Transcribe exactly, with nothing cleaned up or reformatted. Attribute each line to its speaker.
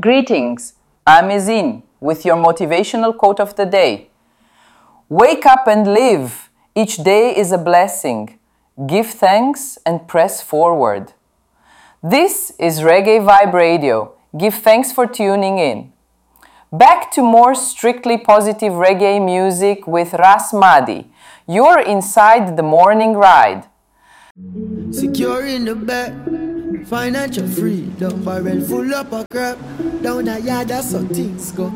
Speaker 1: Greetings, I'm Izine with your motivational quote of the day. Wake up and live. Each day is a blessing. Give thanks and press forward. This is Reggae Vibe Radio. Give thanks for tuning in. Back to more strictly positive reggae music with Ras Madi. You're inside the morning ride.
Speaker 2: Secure in the bed, financial freedom, barrel full up of crap. Down a yard, that's how things go.